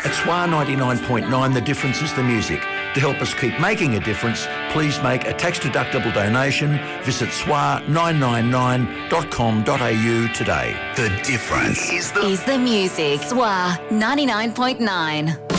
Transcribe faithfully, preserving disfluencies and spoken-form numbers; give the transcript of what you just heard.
At S W A ninety-nine point nine, the difference is the music. To help us keep making a difference, please make a tax-deductible donation. Visit S W A nine nine nine dot com dot a u today. The difference is the... Is the music. S W A ninety-nine point nine.